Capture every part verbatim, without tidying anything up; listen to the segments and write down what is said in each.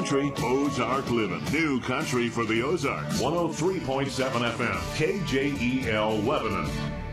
country, Ozark living. New country for the Ozarks. one oh three point seven F M, K J E L Lebanon.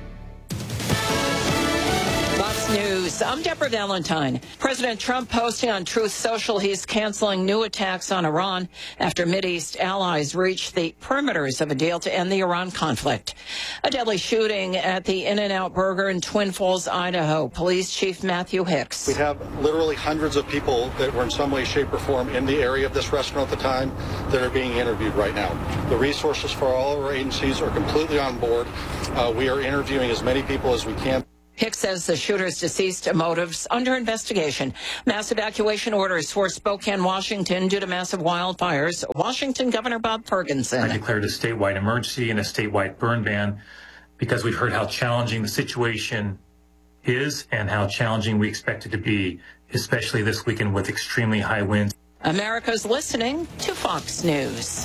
Fox News. I'm Deborah Valentine. President Trump posting on Truth Social he's canceling new attacks on Iran after Mideast allies reached the perimeters of a deal to end the Iran conflict. A deadly shooting at the In-N-Out Burger in Twin Falls, Idaho. Police Chief Matthew Hicks. We have literally hundreds of people that were in some way, shape, or form in the area of this restaurant at the time that are being interviewed right now. The resources for all of our agencies are completely on board. Uh, we are interviewing as many people as we can. Hicks says the shooter's deceased motives under investigation. Mass evacuation orders for Spokane, Washington due to massive wildfires. Washington Governor Bob Ferguson. I declared a statewide emergency and a statewide burn ban because we've heard how challenging the situation is and how challenging we expect it to be, especially this weekend with extremely high winds. America's listening to Fox News.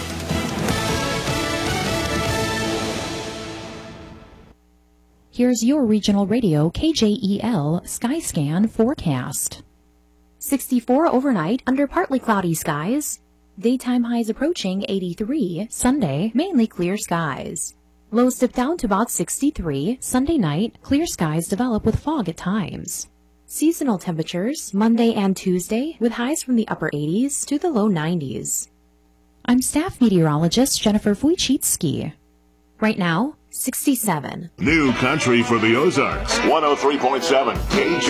Here's your regional radio K J E L Skyscan forecast. sixty-four overnight under partly cloudy skies. Daytime highs approaching eighty-three. Sunday, mainly clear skies. Lows dip down to about sixty-three. Sunday night, clear skies develop with fog at times. Seasonal temperatures Monday and Tuesday with highs from the upper eighties to the low nineties. I'm staff meteorologist Jennifer Wojcicki. Right now, sixty-seven. New country for the Ozarks. one oh three point seven K J